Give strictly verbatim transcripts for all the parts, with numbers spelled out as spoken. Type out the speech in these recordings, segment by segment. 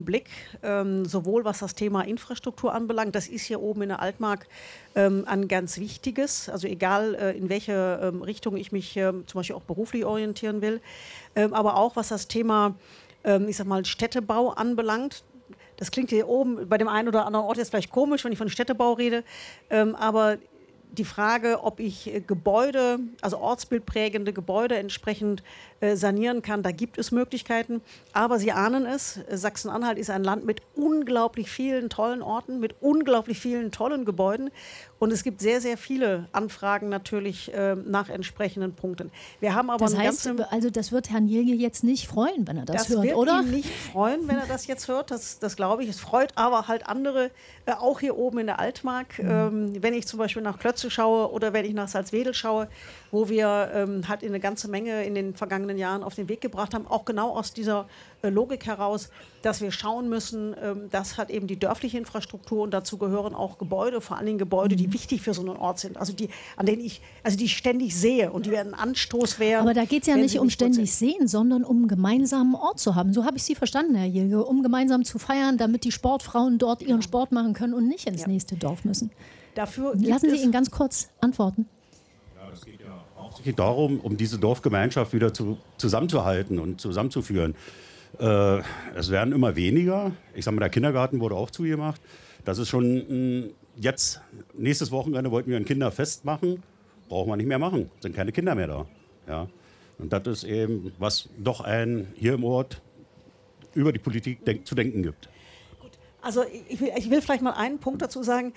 Blick, ähm, sowohl was das Thema Infrastruktur anbelangt, das ist hier oben in der Altmark ähm, ein ganz wichtiges, also egal äh, in welche ähm, Richtung ich mich ähm, zum Beispiel auch beruflich orientieren will, ähm, aber auch was das Thema, ähm, ich sag mal, Städtebau anbelangt. Das klingt hier oben bei dem einen oder anderen Ort jetzt vielleicht komisch, wenn ich von Städtebau rede, ähm, aber die Frage, ob ich äh, Gebäude, also ortsbildprägende Gebäude entsprechend äh, sanieren kann, da gibt es Möglichkeiten. Aber Sie ahnen es, äh, Sachsen-Anhalt ist ein Land mit unglaublich vielen tollen Orten, mit unglaublich vielen tollen Gebäuden. Und es gibt sehr, sehr viele Anfragen natürlich äh, nach entsprechenden Punkten. Wir haben aber das heißt, also das wird Herrn Jilge jetzt nicht freuen, wenn er das, das hört, wird oder? Ihn nicht freuen, wenn er das jetzt hört, das, das glaube ich. Es freut aber halt andere, äh, auch hier oben in der Altmark. Mhm. Ähm, wenn ich zum Beispiel nach Klötze schaue oder wenn ich nach Salzwedel schaue, wo wir ähm, halt eine ganze Menge in den vergangenen Jahren auf den Weg gebracht haben, auch genau aus dieser äh, Logik heraus, dass wir schauen müssen, ähm, dass halt eben die dörfliche Infrastruktur und dazu gehören auch Gebäude, vor allen Dingen Gebäude, die wichtig für so einen Ort sind, also die, an denen ich, also die ich ständig sehe und die werden Anstoß wären. Aber da geht es ja nicht um ständig sehen, sondern um einen gemeinsamen Ort zu haben. So habe ich Sie verstanden, Herr Jilge, um gemeinsam zu feiern, damit die Sportfrauen dort ihren Sport machen können und nicht ins ja. nächste Dorf müssen. Dafür Lassen Sie ihn ganz kurz antworten. Ja, das geht ja hauptsächlich darum, um diese Dorfgemeinschaft wieder zu, zusammenzuhalten und zusammenzuführen. Äh, es werden immer weniger. Ich sage mal, der Kindergarten wurde auch zugemacht. Das ist schon mh, jetzt, nächstes Wochenende wollten wir ein Kinderfest machen. Brauchen wir nicht mehr machen. Sind keine Kinder mehr da. Ja. Und das ist eben, was doch ein hier im Ort über die Politik denk, zu denken gibt. Gut. Also ich will, ich will vielleicht mal einen Punkt dazu sagen.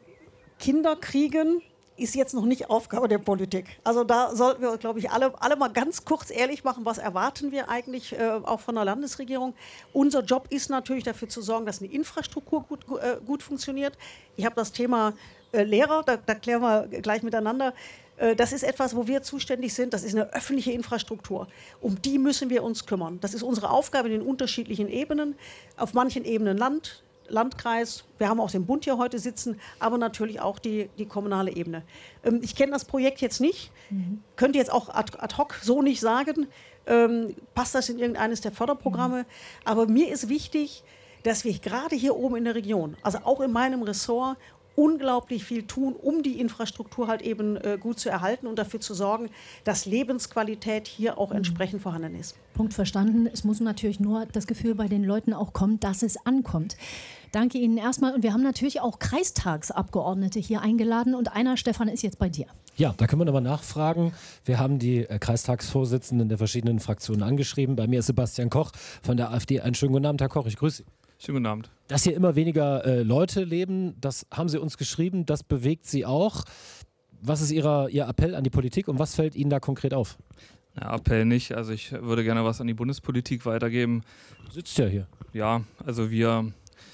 Kinder kriegen ist jetzt noch nicht Aufgabe der Politik. Also da sollten wir, glaube ich, alle, alle mal ganz kurz ehrlich machen, was erwarten wir eigentlich äh, auch von der Landesregierung. Unser Job ist natürlich dafür zu sorgen, dass eine Infrastruktur gut, äh, gut funktioniert. Ich habe das Thema äh, Lehrer, da, da klären wir gleich miteinander. Äh, das ist etwas, wo wir zuständig sind. Das ist eine öffentliche Infrastruktur. Um die müssen wir uns kümmern. Das ist unsere Aufgabe in den unterschiedlichen Ebenen. Auf manchen Ebenen Land, Landkreis, wir haben auch den Bund hier heute sitzen, aber natürlich auch die, die kommunale Ebene. Ähm, ich kenne das Projekt jetzt nicht, mhm. könnte jetzt auch ad, ad hoc so nicht sagen, ähm, passt das in irgendeines der Förderprogramme, mhm. aber mir ist wichtig, dass wir gerade hier oben in der Region, also auch in meinem Ressort, unglaublich viel tun, um die Infrastruktur halt eben äh, gut zu erhalten und dafür zu sorgen, dass Lebensqualität hier auch entsprechend vorhanden ist. Punkt verstanden. Es muss natürlich nur das Gefühl bei den Leuten auch kommen, dass es ankommt. Danke Ihnen erstmal. Und wir haben natürlich auch Kreistagsabgeordnete hier eingeladen. Und einer, Stefan, ist jetzt bei dir. Ja, da können wir nochmal nachfragen. Wir haben die äh, Kreistagsvorsitzenden der verschiedenen Fraktionen angeschrieben. Bei mir ist Sebastian Koch von der AfD. Einen schönen guten Abend, Herr Koch. Ich grüße Sie. Schönen guten Abend. Dass hier immer weniger äh, Leute leben, das haben Sie uns geschrieben, das bewegt Sie auch. Was ist Ihrer, Ihr Appell an die Politik und was fällt Ihnen da konkret auf? Ja, Appell nicht, also ich würde gerne was an die Bundespolitik weitergeben. Du sitzt ja hier. Ja, also wir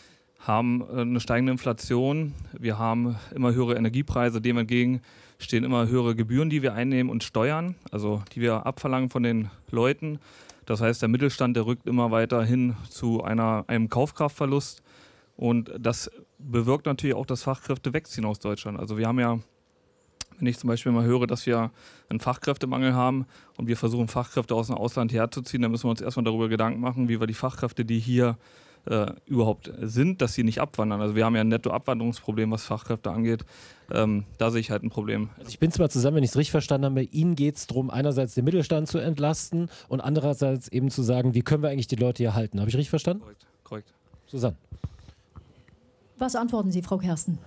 haben eine steigende Inflation, wir haben immer höhere Energiepreise, dem entgegen stehen immer höhere Gebühren, die wir einnehmen und Steuern, also die wir abverlangen von den Leuten. Das heißt, der Mittelstand, der rückt immer weiter hin zu einer, einem Kaufkraftverlust und das bewirkt natürlich auch, dass Fachkräfte wegziehen aus Deutschland. Also wir haben ja, wenn ich zum Beispiel mal höre, dass wir einen Fachkräftemangel haben und wir versuchen, Fachkräfte aus dem Ausland herzuziehen, dann müssen wir uns erstmal darüber Gedanken machen, wie wir die Fachkräfte, die hier äh, überhaupt sind, dass sie nicht abwandern. Also wir haben ja ein Nettoabwanderungsproblem, was Fachkräfte angeht. Ähm, da sehe ich halt ein Problem. Also ich bin zwar zusammen, wenn ich es richtig verstanden habe, Ihnen geht es darum, einerseits den Mittelstand zu entlasten und andererseits eben zu sagen, wie können wir eigentlich die Leute hier halten. Habe ich richtig verstanden? Korrekt, korrekt. Susanne. Was antworten Sie, Frau Kersten?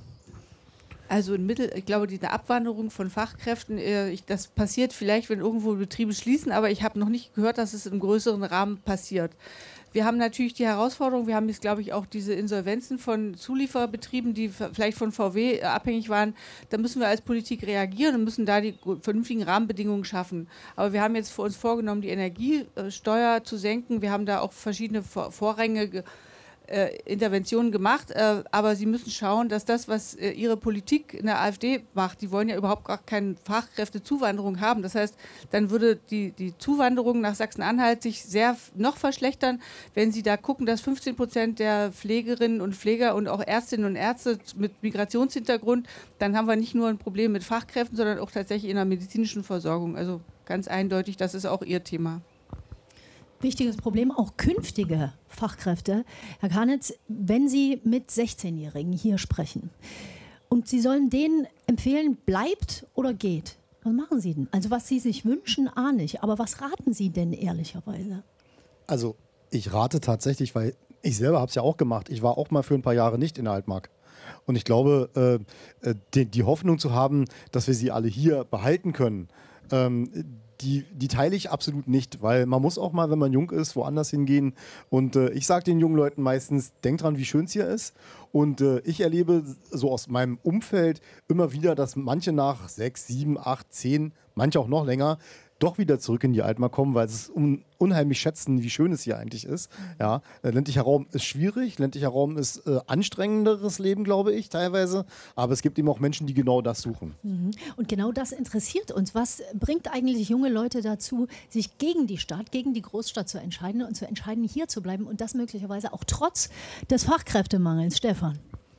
Also in Mittel, ich glaube, die Abwanderung von Fachkräften, äh, ich, das passiert vielleicht, wenn irgendwo Betriebe schließen, aber ich habe noch nicht gehört, dass es im größeren Rahmen passiert. Wir haben natürlich die Herausforderung, wir haben jetzt, glaube ich, auch diese Insolvenzen von Zulieferbetrieben, die vielleicht von V W abhängig waren. Da müssen wir als Politik reagieren und müssen da die vernünftigen Rahmenbedingungen schaffen. Aber wir haben jetzt für uns vorgenommen, die Energiesteuer zu senken. Wir haben da auch verschiedene Vorränge ge Äh, Interventionen gemacht, äh, aber Sie müssen schauen, dass das, was äh, Ihre Politik in der AfD macht, die wollen ja überhaupt gar keine Fachkräftezuwanderung haben. Das heißt, dann würde die, die Zuwanderung nach Sachsen-Anhalt sich sehr noch verschlechtern, wenn Sie da gucken, dass fünfzehn Prozent der Pflegerinnen und Pfleger und auch Ärztinnen und Ärzte mit Migrationshintergrund, dann haben wir nicht nur ein Problem mit Fachkräften, sondern auch tatsächlich in der medizinischen Versorgung. Also ganz eindeutig, das ist auch Ihr Thema. wichtiges Problem, auch künftige Fachkräfte. Herr Karnitz, wenn Sie mit sechzehnjährigen hier sprechen und Sie sollen denen empfehlen, bleibt oder geht, was machen Sie denn? Also was Sie sich wünschen, ahne ich. Aber was raten Sie denn ehrlicherweise? Also ich rate tatsächlich, weil ich selber habe es ja auch gemacht. Ich war auch mal für ein paar Jahre nicht in der Altmark. Und ich glaube, äh, die, die Hoffnung zu haben, dass wir sie alle hier behalten können, ähm, Die, die teile ich absolut nicht, weil man muss auch mal, wenn man jung ist, woanders hingehen. Und äh, ich sage den jungen Leuten meistens, denkt dran, wie schön es hier ist. Und äh, ich erlebe so aus meinem Umfeld immer wieder, dass manche nach sechs, sieben, acht, zehn, manche auch noch länger, doch wieder zurück in die Altmark kommen, weil sie es un unheimlich schätzen, wie schön es hier eigentlich ist. Ja, äh, ländlicher Raum ist schwierig, ländlicher Raum ist äh, anstrengenderes Leben, glaube ich, teilweise. Aber es gibt eben auch Menschen, die genau das suchen. Mhm. Und genau das interessiert uns. Was bringt eigentlich junge Leute dazu, sich gegen die Stadt, gegen die Großstadt zu entscheiden und zu entscheiden, hier zu bleiben und das möglicherweise auch trotz des Fachkräftemangels? Stefan?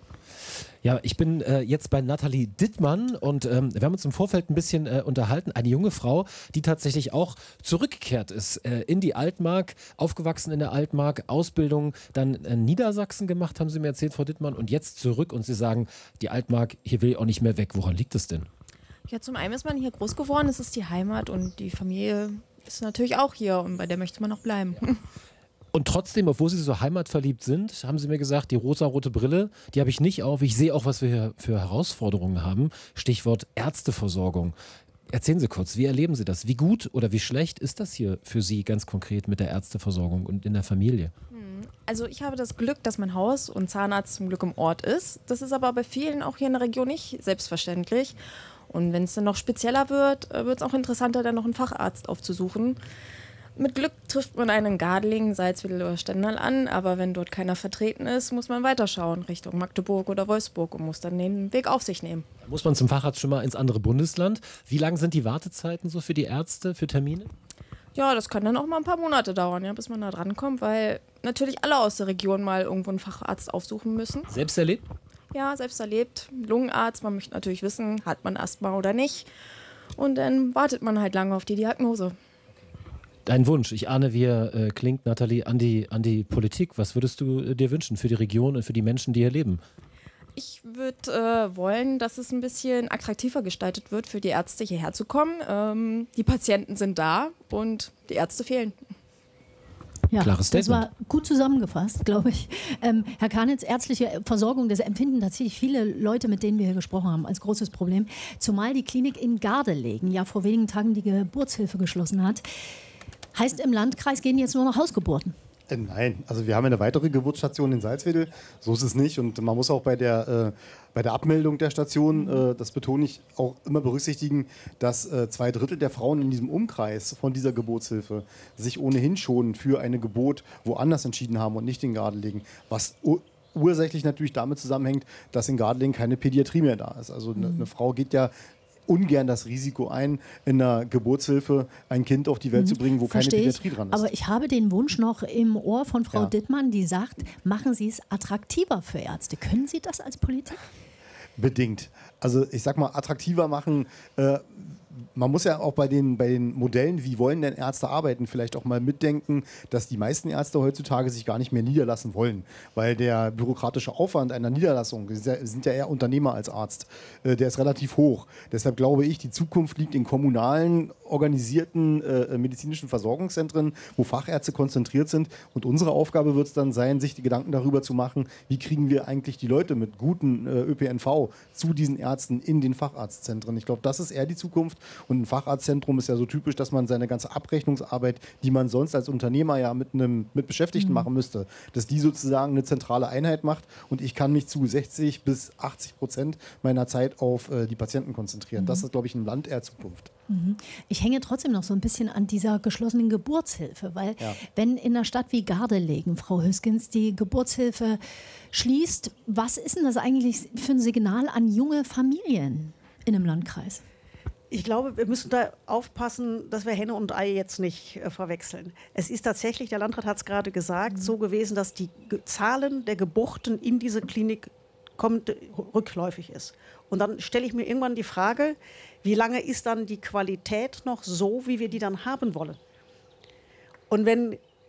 Ja, ich bin äh, jetzt bei Nathalie Dittmann und ähm, wir haben uns im Vorfeld ein bisschen äh, unterhalten. Eine junge Frau, die tatsächlich auch zurückgekehrt ist äh, in die Altmark, aufgewachsen in der Altmark, Ausbildung dann in Niedersachsen gemacht, haben Sie mir erzählt, Frau Dittmann, und jetzt zurück und Sie sagen, die Altmark, hier will ich auch nicht mehr weg. Woran liegt es denn? Ja, zum einen ist man hier groß geworden, es ist die Heimat und die Familie ist natürlich auch hier und bei der möchte man auch bleiben. Und trotzdem, obwohl Sie so heimatverliebt sind, haben Sie mir gesagt, die rosa-rote Brille, die habe ich nicht auf. Ich sehe auch, was wir hier für Herausforderungen haben. Stichwort Ärzteversorgung. Erzählen Sie kurz, wie erleben Sie das? Wie gut oder wie schlecht ist das hier für Sie ganz konkret mit der Ärzteversorgung und in der Familie? Also ich habe das Glück, dass mein Haus und Zahnarzt zum Glück im Ort ist. Das ist aber bei vielen auch hier in der Region nicht selbstverständlich. Und wenn es dann noch spezieller wird, wird es auch interessanter, dann noch einen Facharzt aufzusuchen. Mit Glück trifft man einen in Gardelegen, Salzwedel oder Stendal an, aber wenn dort keiner vertreten ist, muss man weiterschauen Richtung Magdeburg oder Wolfsburg und muss dann den Weg auf sich nehmen. Muss man zum Facharzt schon mal ins andere Bundesland? Wie lang sind die Wartezeiten so für die Ärzte, für Termine? Ja, das kann dann auch mal ein paar Monate dauern, ja, bis man da drankommt, weil natürlich alle aus der Region mal irgendwo einen Facharzt aufsuchen müssen. Selbst erlebt? Ja, selbst erlebt. Lungenarzt, man möchte natürlich wissen, hat man Asthma oder nicht. Und dann wartet man halt lange auf die Diagnose. Dein Wunsch, ich ahne, wie er äh, klingt, Nathalie, an die, an die Politik. Was würdest du äh, dir wünschen für die Region und für die Menschen, die hier leben? Ich würde äh, wollen, dass es ein bisschen attraktiver gestaltet wird, für die Ärzte hierher zu kommen. Ähm, die Patienten sind da und die Ärzte fehlen. Ja, Klares das Statement. war gut zusammengefasst, glaube ich. Ähm, Herr Karnitz, ärztliche Versorgung, das empfinden tatsächlich viele Leute, mit denen wir hier gesprochen haben, als großes Problem. Zumal die Klinik in Gardelegen ja vor wenigen Tagen die Geburtshilfe geschlossen hat. Heißt, im Landkreis gehen jetzt nur noch Hausgeburten? Äh, nein, also wir haben eine weitere Geburtsstation in Salzwedel, so ist es nicht. Und man muss auch bei der, äh, bei der Abmeldung der Station, äh, das betone ich, auch immer berücksichtigen, dass äh, zwei Drittel der Frauen in diesem Umkreis von dieser Geburtshilfe sich ohnehin schon für eine Geburt woanders entschieden haben und nicht in Gardelegen. Was ursächlich natürlich damit zusammenhängt, dass in Gardelegen keine Pädiatrie mehr da ist. Also eine, eine Frau geht ja ungern das Risiko ein, in der Geburtshilfe ein Kind auf die Welt zu bringen, wo Verstehe keine Pädiatrie ich. dran ist. Aber ich habe den Wunsch noch im Ohr von Frau Ja. Dittmann, die sagt, machen Sie es attraktiver für Ärzte. Können Sie das als Politik? Bedingt. Also ich sag mal, attraktiver machen. Äh, man muss ja auch bei den, bei den Modellen, wie wollen denn Ärzte arbeiten, vielleicht auch mal mitdenken, dass die meisten Ärzte heutzutage sich gar nicht mehr niederlassen wollen. Weil der bürokratische Aufwand einer Niederlassung, die sind ja eher Unternehmer als Arzt, äh, der ist relativ hoch. Deshalb glaube ich, die Zukunft liegt in kommunalen, organisierten äh, medizinischen Versorgungszentren, wo Fachärzte konzentriert sind. Und unsere Aufgabe wird es dann sein, sich die Gedanken darüber zu machen, wie kriegen wir eigentlich die Leute mit guten äh, Ö P N V zu diesen Ärzten in den Facharztzentren. Ich glaube, das ist eher die Zukunft. Und ein Facharztzentrum ist ja so typisch, dass man seine ganze Abrechnungsarbeit, die man sonst als Unternehmer ja mit einem mit Beschäftigten Mhm. machen müsste, dass die sozusagen eine zentrale Einheit macht und ich kann mich zu sechzig bis achtzig Prozent meiner Zeit auf äh, die Patienten konzentrieren. Mhm. Das ist, glaube ich, ein Land eher Zukunft. Mhm. Ich hänge trotzdem noch so ein bisschen an dieser geschlossenen Geburtshilfe, weil Ja. wenn in einer Stadt wie Gardelegen, Frau Hüskens, die Geburtshilfe schließt, was ist denn das eigentlich für ein Signal an junge Familien in einem Landkreis? Ich glaube, wir müssen da aufpassen, dass wir Henne und Ei jetzt nicht äh, verwechseln. Es ist tatsächlich, der Landrat hat es gerade gesagt, so gewesen, dass die Ge Zahlen der Geburten in diese Klinik kommt, äh, rückläufig ist. Und dann stelle ich mir irgendwann die Frage, wie lange ist dann die Qualität noch so, wie wir die dann haben wollen? Und wenn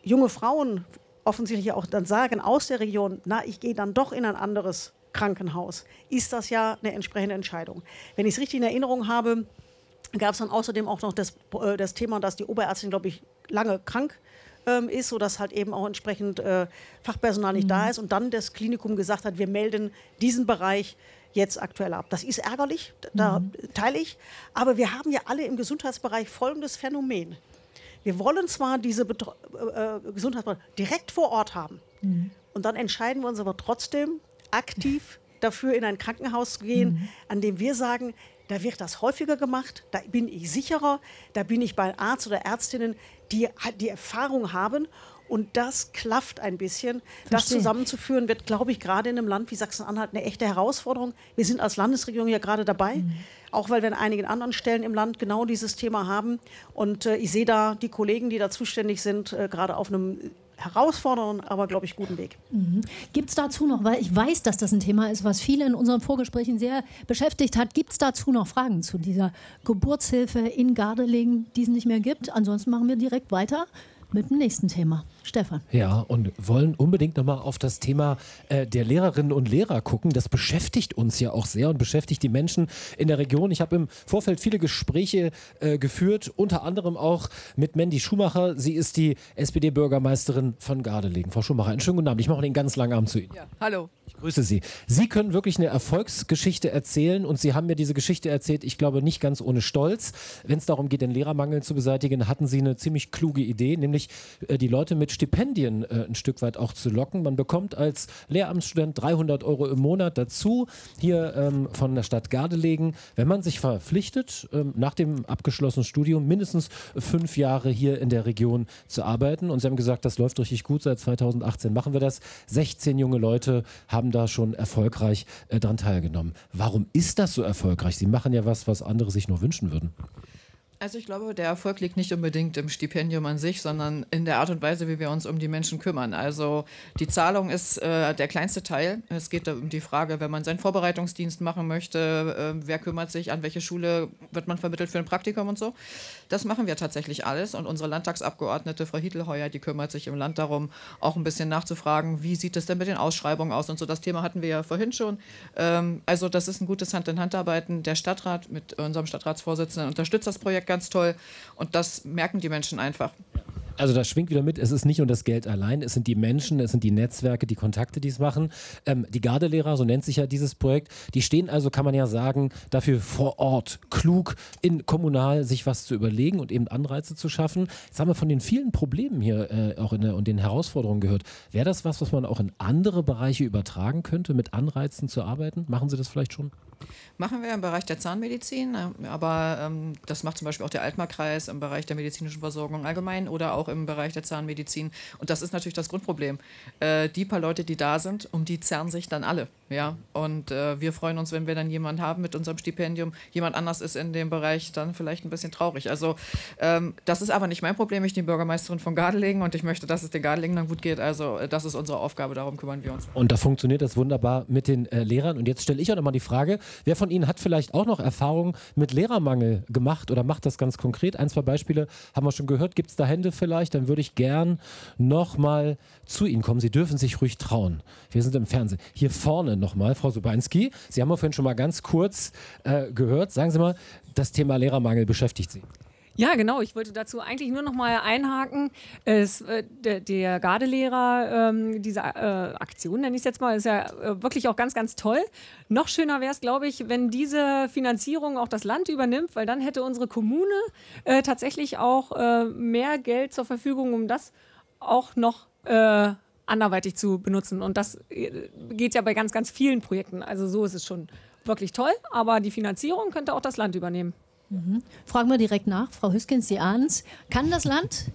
junge Frauen offensichtlich auch dann sagen aus der Region, na, ich gehe dann doch in ein anderes Krankenhaus, ist das ja eine entsprechende Entscheidung. Wenn ich es richtig in Erinnerung habe, gab es dann außerdem auch noch das, äh, das Thema, dass die Oberärztin, glaube ich, lange krank ähm, ist, sodass halt eben auch entsprechend äh, Fachpersonal nicht mhm. da ist und dann das Klinikum gesagt hat, wir melden diesen Bereich jetzt aktuell ab. Das ist ärgerlich, da mhm. teile ich, aber wir haben ja alle im Gesundheitsbereich folgendes Phänomen. Wir wollen zwar diese Betro- äh, Gesundheitsbereich direkt vor Ort haben mhm. und dann entscheiden wir uns aber trotzdem aktiv dafür, in ein Krankenhaus zu gehen, mhm. an dem wir sagen, da wird das häufiger gemacht, da bin ich sicherer, da bin ich bei Arzt oder Ärztinnen, die die Erfahrung haben. Und das klafft ein bisschen. Verstehe. Das zusammenzuführen wird, glaube ich, gerade in einem Land wie Sachsen-Anhalt eine echte Herausforderung. Wir sind als Landesregierung ja gerade dabei, mhm. auch weil wir an einigen anderen Stellen im Land genau dieses Thema haben. Und äh, ich sehe da die Kollegen, die da zuständig sind, äh, gerade auf einem herausfordernden, aber, glaube ich, guten Weg. Mhm. Gibt es dazu noch, weil ich weiß, dass das ein Thema ist, was viele in unseren Vorgesprächen sehr beschäftigt hat, gibt es dazu noch Fragen zu dieser Geburtshilfe in Gardelegen, die es nicht mehr gibt? Ansonsten machen wir direkt weiter mit dem nächsten Thema. Stefan. Ja, und wollen unbedingt nochmal auf das Thema äh, der Lehrerinnen und Lehrer gucken. Das beschäftigt uns ja auch sehr und beschäftigt die Menschen in der Region. Ich habe im Vorfeld viele Gespräche äh, geführt, unter anderem auch mit Mandy Schumacher. Sie ist die S P D-Bürgermeisterin von Gardelegen. Frau Schumacher, einen schönen guten Abend. Ich mache den ganz langen Abend zu Ihnen. Ja, hallo. Ich grüße Sie. Sie können wirklich eine Erfolgsgeschichte erzählen und Sie haben mir diese Geschichte erzählt, ich glaube nicht ganz ohne Stolz. Wenn es darum geht, den Lehrermangel zu beseitigen, hatten Sie eine ziemlich kluge Idee, nämlich äh, die Leute mit Stipendien äh, ein Stück weit auch zu locken. Man bekommt als Lehramtsstudent dreihundert Euro im Monat dazu, hier ähm, von der Stadt Gardelegen, wenn man sich verpflichtet, ähm, nach dem abgeschlossenen Studium mindestens fünf Jahre hier in der Region zu arbeiten. Und Sie haben gesagt, das läuft richtig gut, seit zweitausendachtzehn machen wir das. sechzehn junge Leute haben da schon erfolgreich äh, dran teilgenommen. Warum ist das so erfolgreich? Sie machen ja was, was andere sich nur wünschen würden. Also ich glaube, der Erfolg liegt nicht unbedingt im Stipendium an sich, sondern in der Art und Weise, wie wir uns um die Menschen kümmern. Also die Zahlung ist äh, der kleinste Teil. Es geht um die Frage, wenn man seinen Vorbereitungsdienst machen möchte, äh, wer kümmert sich, an welche Schule wird man vermittelt für ein Praktikum und so. Das machen wir tatsächlich alles. Und unsere Landtagsabgeordnete, Frau Hietelheuer, die kümmert sich im Land darum, auch ein bisschen nachzufragen, wie sieht es denn mit den Ausschreibungen aus und so. Das Thema hatten wir ja vorhin schon. Ähm, also das ist ein gutes Hand-in-Hand-Arbeiten. Der Stadtrat mit unserem Stadtratsvorsitzenden unterstützt das Projekt ganz toll und das merken die Menschen einfach. Also das schwingt wieder mit, es ist nicht nur das Geld allein, es sind die Menschen, es sind die Netzwerke, die Kontakte, die es machen. Ähm, die Gardelehrer, so nennt sich ja dieses Projekt, die stehen also, kann man ja sagen, dafür vor Ort, klug, in kommunal sich was zu überlegen und eben Anreize zu schaffen. Jetzt haben wir von den vielen Problemen hier äh, auch in der, und den Herausforderungen gehört. Wäre das was, was man auch in andere Bereiche übertragen könnte, mit Anreizen zu arbeiten? Machen Sie das vielleicht schon? Machen wir im Bereich der Zahnmedizin, aber ähm, das macht zum Beispiel auch der Altmarkkreis im Bereich der medizinischen Versorgung allgemein oder auch im Bereich der Zahnmedizin. Und das ist natürlich das Grundproblem. Äh, die paar Leute, die da sind, um die zerren sich dann alle. Ja? Und äh, wir freuen uns, wenn wir dann jemanden haben mit unserem Stipendium. Jemand anders ist in dem Bereich dann vielleicht ein bisschen traurig. Also ähm, das ist aber nicht mein Problem. Ich bin die Bürgermeisterin von Gardelegen und ich möchte, dass es den Gardelegen dann gut geht. Also äh, das ist unsere Aufgabe, darum kümmern wir uns. Und da funktioniert das wunderbar mit den äh, Lehrern. Und jetzt stelle ich auch nochmal die Frage, wer von Ihnen hat vielleicht auch noch Erfahrungen mit Lehrermangel gemacht oder macht das ganz konkret? Ein, zwei Beispiele haben wir schon gehört. Gibt es da Hände vielleicht? Dann würde ich gern nochmal zu Ihnen kommen. Sie dürfen sich ruhig trauen. Wir sind im Fernsehen. Hier vorne nochmal, Frau Subański. Sie haben ja vorhin schon mal ganz kurz äh, gehört. Sagen Sie mal, das Thema Lehrermangel beschäftigt Sie. Ja, genau. Ich wollte dazu eigentlich nur noch mal einhaken. Es, äh, der, der Gardelehrer, ähm, diese äh, Aktion, nenne ich es jetzt mal, ist ja äh, wirklich auch ganz, ganz toll. Noch schöner wäre es, glaube ich, wenn diese Finanzierung auch das Land übernimmt, weil dann hätte unsere Kommune äh, tatsächlich auch äh, mehr Geld zur Verfügung, um das auch noch äh, anderweitig zu benutzen. Und das äh, geht ja bei ganz, ganz vielen Projekten. Also so ist es schon wirklich toll, aber die Finanzierung könnte auch das Land übernehmen. Mhm. Fragen wir direkt nach. Frau Hüskens, Sie ahnen es. Kann das Land?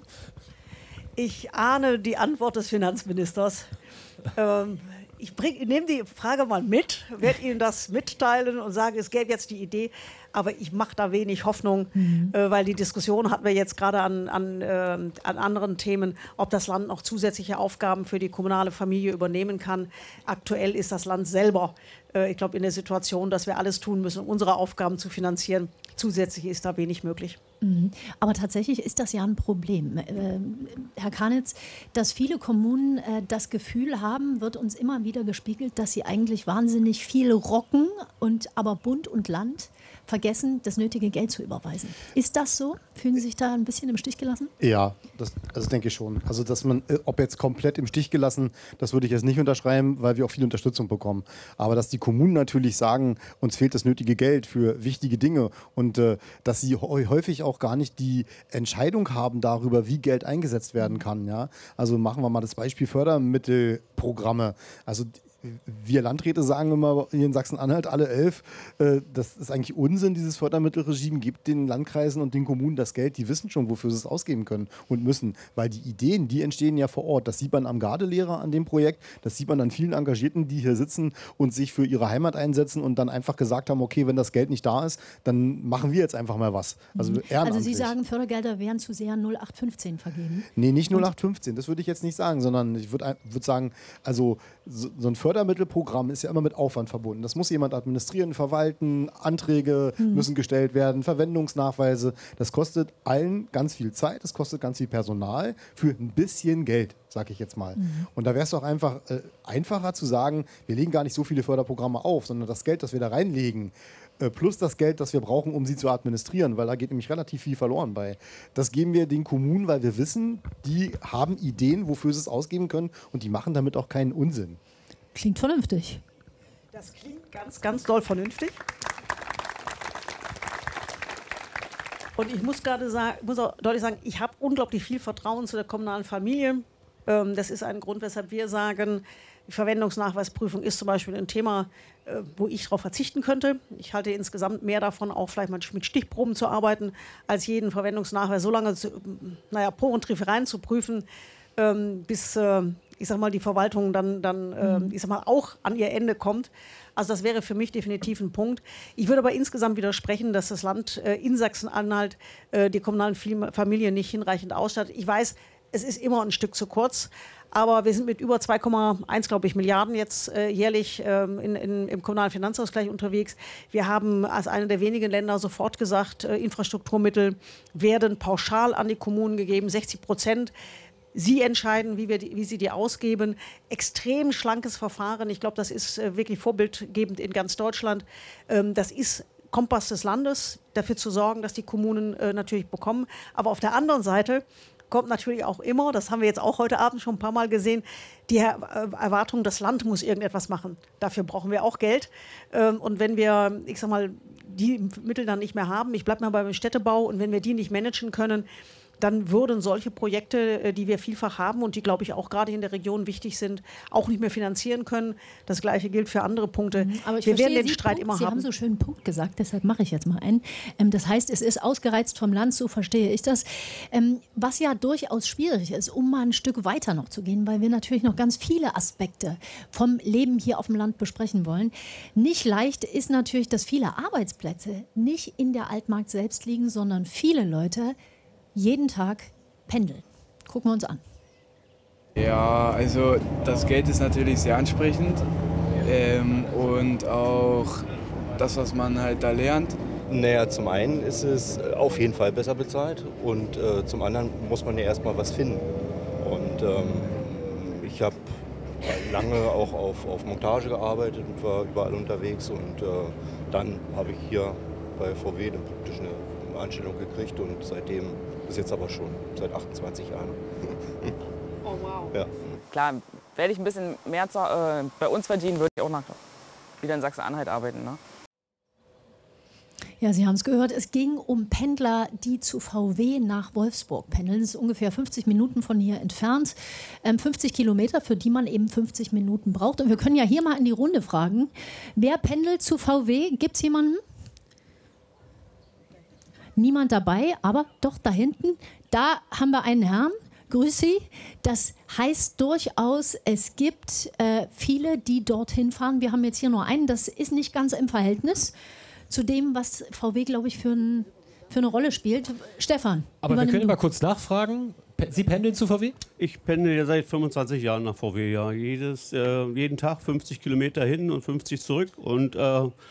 Ich ahne die Antwort des Finanzministers. ähm, ich, ich nehme die Frage mal mit, werde Ihnen das mitteilen und sage, es gäbe jetzt die Idee, aber ich mache da wenig Hoffnung, mhm. äh, weil die Diskussion hatten wir jetzt gerade an, an, äh, an anderen Themen, ob das Land noch zusätzliche Aufgaben für die kommunale Familie übernehmen kann. Aktuell ist das Land selber, äh, ich glaube, in der Situation, dass wir alles tun müssen, um unsere Aufgaben zu finanzieren. Zusätzlich ist da wenig möglich. Mhm. Aber tatsächlich ist das ja ein Problem. Äh, Herr Karnitz, dass viele Kommunen äh, das Gefühl haben, wird uns immer wieder gespiegelt, dass sie eigentlich wahnsinnig viel rocken und aber Bund und Land vergessen, das nötige Geld zu überweisen. Ist das so? Fühlen Sie sich da ein bisschen im Stich gelassen? Ja, das, das denke ich schon. Also, dass man, ob jetzt komplett im Stich gelassen, das würde ich jetzt nicht unterschreiben, weil wir auch viel Unterstützung bekommen. Aber dass die Kommunen natürlich sagen, uns fehlt das nötige Geld für wichtige Dinge und äh, dass sie häufig auch gar nicht die Entscheidung haben darüber, wie Geld eingesetzt werden kann. Ja? Also machen wir mal das Beispiel Fördermittelprogramme. Also wir Landräte sagen immer hier in Sachsen-Anhalt, alle elf, äh, das ist eigentlich Unsinn, dieses Fördermittelregime. Gibt den Landkreisen und den Kommunen das Geld, die wissen schon, wofür sie es ausgeben können und müssen. Weil die Ideen, die entstehen ja vor Ort. Das sieht man am Gardelehrer an dem Projekt, das sieht man an vielen Engagierten, die hier sitzen und sich für ihre Heimat einsetzen und dann einfach gesagt haben, okay, wenn das Geld nicht da ist, dann machen wir jetzt einfach mal was. Also, mhm. ehrenamtlich. Also Sie sagen, Fördergelder wären zu sehr null acht fünfzehn vergeben? Nee, nicht null acht fünfzehn, das würde ich jetzt nicht sagen, sondern ich würde würd sagen, also so, so ein Fördermittelprogramm ist ja immer mit Aufwand verbunden. Das muss jemand administrieren, verwalten, Anträge hm. müssen gestellt werden, Verwendungsnachweise. Das kostet allen ganz viel Zeit, das kostet ganz viel Personal für ein bisschen Geld, sage ich jetzt mal. Mhm. Und da wäre es doch einfach äh, einfacher zu sagen, wir legen gar nicht so viele Förderprogramme auf, sondern das Geld, das wir da reinlegen, plus das Geld, das wir brauchen, um sie zu administrieren, weil da geht nämlich relativ viel verloren bei. Das geben wir den Kommunen, weil wir wissen, die haben Ideen, wofür sie es ausgeben können und die machen damit auch keinen Unsinn. Klingt vernünftig. Das klingt ganz, ganz doll vernünftig. Und ich muss gerade sagen, muss auch deutlich sagen, ich habe unglaublich viel Vertrauen zu der kommunalen Familie. Ähm, das ist ein Grund, weshalb wir sagen, die Verwendungsnachweisprüfung ist zum Beispiel ein Thema, äh, wo ich darauf verzichten könnte. Ich halte insgesamt mehr davon, auch vielleicht mal mit Stichproben zu arbeiten, als jeden Verwendungsnachweis so lange zu, naja, Pro- und Triffereien zu prüfen, ähm, bis äh, ich sag mal, die Verwaltung dann, dann äh, ich sag mal, auch an ihr Ende kommt. Also das wäre für mich definitiv ein Punkt. Ich würde aber insgesamt widersprechen, dass das Land äh, in Sachsen-Anhalt äh, die kommunalen Familien nicht hinreichend ausstattet. Ich weiß, es ist immer ein Stück zu kurz, aber wir sind mit über zwei Komma eins, glaube ich, Milliarden jetzt äh, jährlich ähm, in, in, im kommunalen Finanzausgleich unterwegs. Wir haben als eine der wenigen Länder sofort gesagt, äh, Infrastrukturmittel werden pauschal an die Kommunen gegeben, sechzig Prozent. Sie entscheiden, wie, wir die, wie sie die ausgeben. Extrem schlankes Verfahren. Ich glaube, das ist äh, wirklich vorbildgebend in ganz Deutschland. Ähm, das ist Kompass des Landes, dafür zu sorgen, dass die Kommunen äh, natürlich bekommen. Aber auf der anderen Seite kommt natürlich auch immer, das haben wir jetzt auch heute Abend schon ein paar Mal gesehen, die Erwartung, das Land muss irgendetwas machen. Dafür brauchen wir auch Geld. Und wenn wir, ich sag mal, die Mittel dann nicht mehr haben, ich bleibe mal beim Städtebau, und wenn wir die nicht managen können, dann würden solche Projekte, die wir vielfach haben und die, glaube ich, auch gerade in der Region wichtig sind, auch nicht mehr finanzieren können. Das Gleiche gilt für andere Punkte. Mhm, aber ich wir werden den Sie Streit Punkt, immer Sie haben. haben so schön einen Punkt gesagt, deshalb mache ich jetzt mal einen. Ähm, das heißt, es ist ausgereizt vom Land, so verstehe ich das. Ähm, was ja durchaus schwierig ist, um mal ein Stück weiter noch zu gehen, weil wir natürlich noch ganz viele Aspekte vom Leben hier auf dem Land besprechen wollen. Nicht leicht ist natürlich, dass viele Arbeitsplätze nicht in der Altmark selbst liegen, sondern viele Leute jeden Tag pendeln. Gucken wir uns an. Ja, also das Geld ist natürlich sehr ansprechend ähm, und auch das, was man halt da lernt. Naja, zum einen ist es auf jeden Fall besser bezahlt und äh, zum anderen muss man ja erstmal was finden. Und ähm, ich habe lange auch auf, auf Montage gearbeitet und war überall unterwegs und äh, dann habe ich hier bei V W dann praktisch eine Anstellung gekriegt und seitdem ist jetzt aber schon seit achtundzwanzig Jahren. Oh wow. Ja. Klar, werde ich ein bisschen mehr zu, äh, bei uns verdienen, würde ich auch nach, wieder in Sachsen-Anhalt arbeiten. Ne? Ja, Sie haben es gehört, es ging um Pendler, die zu V W nach Wolfsburg pendeln. Das ist ungefähr fünfzig Minuten von hier entfernt. Ähm, fünfzig Kilometer, für die man eben fünfzig Minuten braucht. Und wir können ja hier mal in die Runde fragen, wer pendelt zu V W? Gibt es jemanden? Niemand dabei, aber doch da hinten, da haben wir einen Herrn. Grüß Sie. Das heißt durchaus, es gibt äh, viele, die dorthin fahren. Wir haben jetzt hier nur einen. Das ist nicht ganz im Verhältnis zu dem, was V W, glaube ich, für, ein, für eine Rolle spielt. Stefan. Aber wir können mal kurz nachfragen. Sie pendeln zu V W? Ich pendel ja seit fünfundzwanzig Jahren nach V W. Ja. Jedes, äh, jeden Tag fünfzig Kilometer hin und fünfzig zurück. Und äh,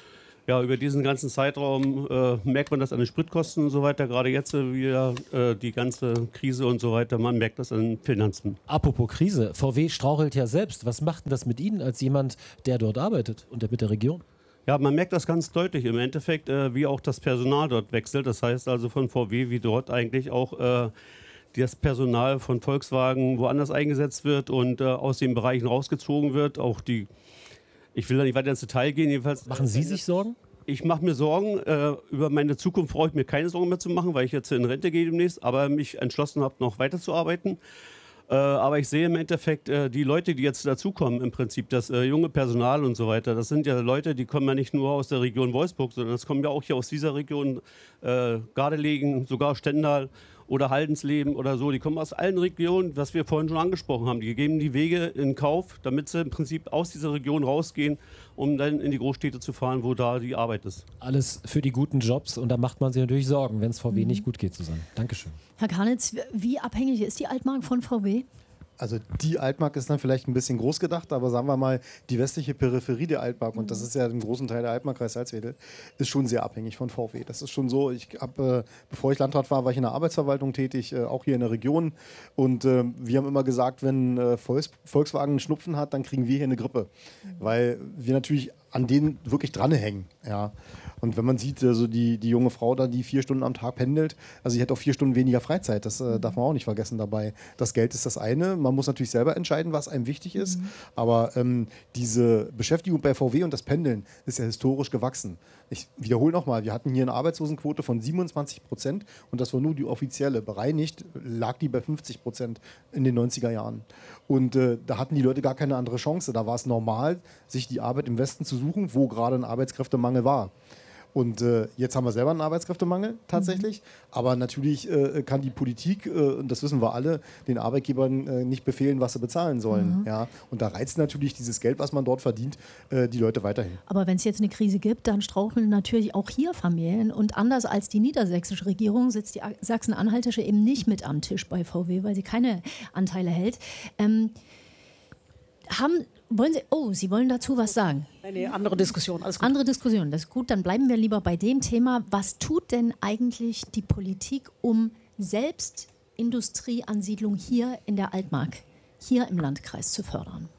ja, über diesen ganzen Zeitraum äh, merkt man das an den Spritkosten und so weiter, gerade jetzt äh, wieder äh, die ganze Krise und so weiter, man merkt das an den Finanzen. Apropos Krise, V W strauchelt ja selbst. Was macht denn das mit Ihnen als jemand, der dort arbeitet und der mit der Region? Ja, man merkt das ganz deutlich im Endeffekt, äh, wie auch das Personal dort wechselt. Das heißt also von V W, wie dort eigentlich auch äh, das Personal von Volkswagen woanders eingesetzt wird und äh, aus den Bereichen rausgezogen wird. Auch die Ich will da nicht weiter ins Detail gehen. Jedenfalls, Machen Sie sich Sorgen? Ich mache mir Sorgen. Äh, über meine Zukunft brauche ich mir keine Sorgen mehr zu machen, weil ich jetzt in Rente gehe demnächst, aber mich entschlossen habe, noch weiterzuarbeiten. Äh, aber ich sehe im Endeffekt, äh, die Leute, die jetzt dazukommen, im Prinzip, das äh, junge Personal und so weiter, das sind ja Leute, die kommen ja nicht nur aus der Region Wolfsburg, sondern das kommen ja auch hier aus dieser Region, äh, Gardelegen, sogar Stendal oder Haldensleben oder so. Die kommen aus allen Regionen, was wir vorhin schon angesprochen haben. Die geben die Wege in Kauf, damit sie im Prinzip aus dieser Region rausgehen, um dann in die Großstädte zu fahren, wo da die Arbeit ist. Alles für die guten Jobs und da macht man sich natürlich Sorgen, wenn es V W mhm. nicht gut geht zusammen. Dankeschön. Herr Karnitz, wie abhängig ist die Altmark von V W? Also die Altmark ist dann vielleicht ein bisschen groß gedacht, aber sagen wir mal, die westliche Peripherie der Altmark, und das ist ja im großen Teil der Altmark-Kreis Salzwedel, ist schon sehr abhängig von V W. Das ist schon so, ich habe, äh, bevor ich Landrat war, war ich in der Arbeitsverwaltung tätig, äh, auch hier in der Region, und äh, wir haben immer gesagt, wenn äh, Volks Volkswagen einen Schnupfen hat, dann kriegen wir hier eine Grippe, mhm. weil wir natürlich an denen wirklich dranhängen, ja. Und wenn man sieht, also die, die junge Frau da, die vier Stunden am Tag pendelt, also sie hat auch vier Stunden weniger Freizeit, das äh, darf man auch nicht vergessen dabei. Das Geld ist das eine, man muss natürlich selber entscheiden, was einem wichtig ist, mhm. aber ähm, diese Beschäftigung bei V W und das Pendeln ist ja historisch gewachsen. Ich wiederhole nochmal, wir hatten hier eine Arbeitslosenquote von siebenundzwanzig Prozent und das war nur die offizielle. Bereinigt lag die bei fünfzig Prozent in den neunziger Jahren. Und äh, da hatten die Leute gar keine andere Chance. Da war es normal, sich die Arbeit im Westen zu suchen, wo gerade ein Arbeitskräftemangel war. Und äh, jetzt haben wir selber einen Arbeitskräftemangel tatsächlich, mhm. aber natürlich äh, kann die Politik, äh, und das wissen wir alle, den Arbeitgebern äh, nicht befehlen, was sie bezahlen sollen. Mhm. Ja? Und da reizt natürlich dieses Geld, was man dort verdient, äh, die Leute weiterhin. Aber wenn es jetzt eine Krise gibt, dann straucheln natürlich auch hier Familien, und anders als die niedersächsische Regierung sitzt die sachsen-anhaltische eben nicht mit am Tisch bei V W, weil sie keine Anteile hält. Ähm, haben Wollen Sie, oh, Sie wollen dazu was sagen? Eine andere Diskussion. Alles gut. Andere Diskussion, das ist gut. Dann bleiben wir lieber bei dem Thema. Was tut denn eigentlich die Politik, um selbst Industrieansiedlung hier in der Altmark, hier im Landkreis zu fördern?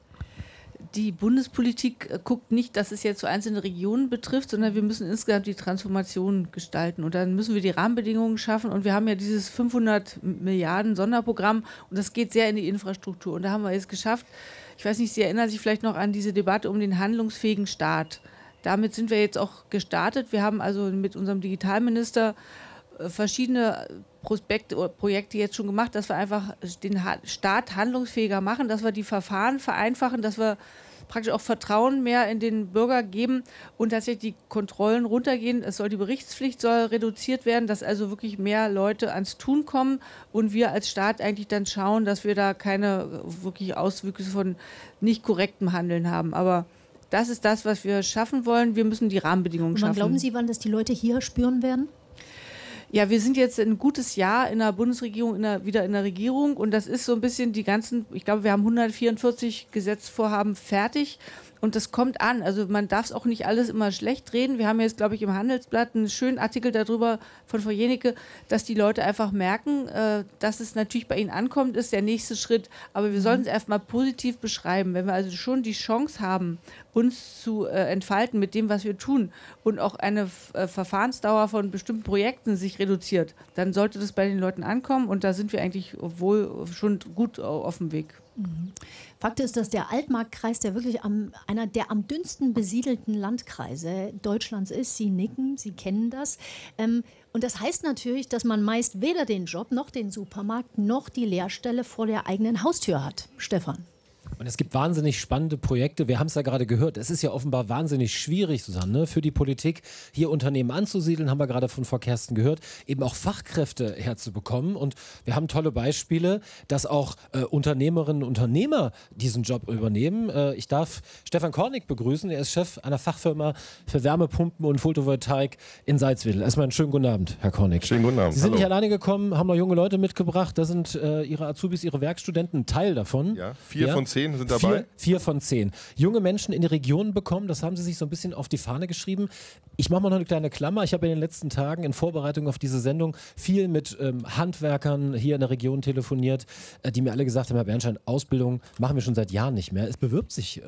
Die Bundespolitik guckt nicht, dass es jetzt so einzelne Regionen betrifft, sondern wir müssen insgesamt die Transformation gestalten. Und dann müssen wir die Rahmenbedingungen schaffen. Und wir haben ja dieses fünfhundert Milliarden Sonderprogramm, und das geht sehr in die Infrastruktur. Und da haben wir jetzt geschafft, ich weiß nicht, Sie erinnern sich vielleicht noch an diese Debatte um den handlungsfähigen Staat. Damit sind wir jetzt auch gestartet. Wir haben also mit unserem Digitalminister verschiedene Prospekte, Projekte jetzt schon gemacht, dass wir einfach den Staat handlungsfähiger machen, dass wir die Verfahren vereinfachen, dass wir praktisch auch Vertrauen mehr in den Bürger geben und tatsächlich die Kontrollen runtergehen. Es soll die Berichtspflicht soll reduziert werden, dass also wirklich mehr Leute ans Tun kommen und wir als Staat eigentlich dann schauen, dass wir da keine wirklich Auswüchse von nicht korrektem Handeln haben. Aber das ist das, was wir schaffen wollen. Wir müssen die Rahmenbedingungen und wann schaffen. Glauben Sie, wann das die Leute hier spüren werden? Ja, wir sind jetzt ein gutes Jahr in der Bundesregierung, in der, wieder in der Regierung, und das ist so ein bisschen die ganzen, ich glaube, wir haben hundertvierundvierzig Gesetzesvorhaben fertig und das kommt an. Also man darf es auch nicht alles immer schlecht reden. Wir haben jetzt, glaube ich, im Handelsblatt einen schönen Artikel darüber von Frau Jenecke, dass die Leute einfach merken, äh, dass es natürlich bei ihnen ankommt, ist der nächste Schritt. Aber wir mhm. sollten es erstmal positiv beschreiben. Wenn wir also schon die Chance haben, uns zu äh, entfalten mit dem, was wir tun, und auch eine äh, Verfahrensdauer von bestimmten Projekten sich reduziert, dann sollte das bei den Leuten ankommen, und da sind wir eigentlich wohl schon gut auf dem Weg. Mhm. Fakt ist, dass der Altmarkkreis, der wirklich am, einer der am dünnsten besiedelten Landkreise Deutschlands ist. Sie nicken, Sie kennen das. Ähm, und das heißt natürlich, dass man meist weder den Job noch den Supermarkt noch die Lehrstelle vor der eigenen Haustür hat. Stefan. Und es gibt wahnsinnig spannende Projekte. Wir haben es ja gerade gehört. Es ist ja offenbar wahnsinnig schwierig, Susanne, ne, für die Politik, hier Unternehmen anzusiedeln, haben wir gerade von Frau Kersten gehört, eben auch Fachkräfte herzubekommen. Und wir haben tolle Beispiele, dass auch äh, Unternehmerinnen und Unternehmer diesen Job übernehmen. Äh, ich darf Stefan Kornig begrüßen. Er ist Chef einer Fachfirma für Wärmepumpen und Photovoltaik in Salzwedel. Erstmal einen schönen guten Abend, Herr Kornig. Schönen guten Abend. Sie sind Hallo. nicht alleine gekommen, haben noch junge Leute mitgebracht. Da sind äh, Ihre Azubis, Ihre Werkstudenten ein Teil davon. Ja, vier ja? von zehn zehn sind dabei. Vier, vier von zehn. Junge Menschen in die Region bekommen, das haben sie sich so ein bisschen auf die Fahne geschrieben. Ich mache mal noch eine kleine Klammer. Ich habe in den letzten Tagen in Vorbereitung auf diese Sendung viel mit ähm, Handwerkern hier in der Region telefoniert, äh, die mir alle gesagt haben, Herr Bernstein, Ausbildung machen wir schon seit Jahren nicht mehr. Es bewirbt sich